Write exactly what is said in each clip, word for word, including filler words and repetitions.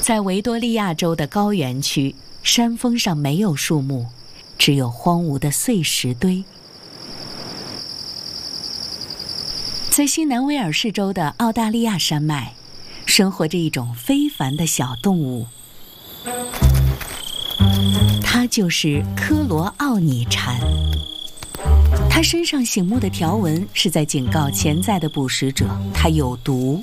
在维多利亚州的高原区，山峰上没有树木，只有荒芜的碎石堆。在新南威尔士州的澳大利亚山脉，生活着一种非凡的小动物，它就是科罗奥拟蝉。它身上醒目的条纹是在警告潜在的捕食者，它有毒。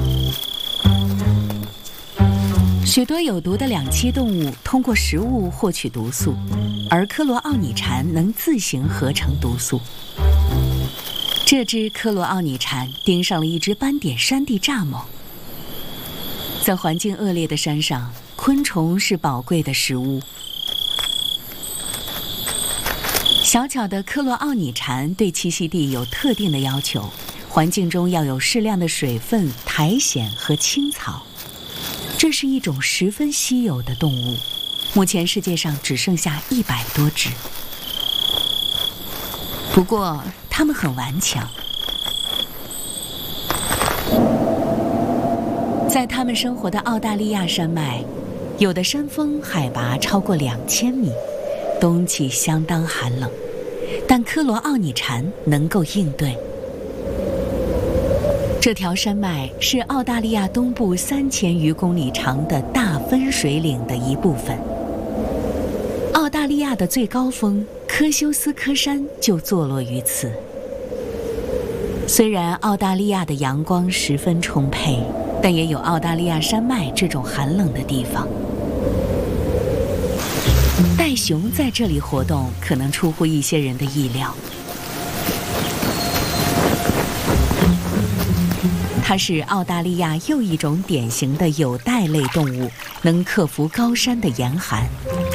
许多有毒的两栖动物通过食物获取毒素，而科罗奥拟蝉能自行合成毒素。这只科罗奥拟蝉盯上了一只斑点山地蚱蜢。在环境恶劣的山上，昆虫是宝贵的食物。小巧的科罗奥拟蝉对栖息地有特定的要求，环境中要有适量的水分、苔藓和青草。这是一种十分稀有的动物，目前世界上只剩下一百多只。不过，它们很顽强。在它们生活的澳大利亚山脉，有的山峰海拔超过两千米。冬季相当寒冷，但科罗奥拟蝉能够应对。这条山脉是澳大利亚东部三千余公里长的大分水岭的一部分。澳大利亚的最高峰科修斯科山就坐落于此。虽然澳大利亚的阳光十分充沛，但也有澳大利亚山脉这种寒冷的地方。袋熊在这里活动可能出乎一些人的意料。它是澳大利亚又一种典型的有袋类动物，能克服高山的严寒。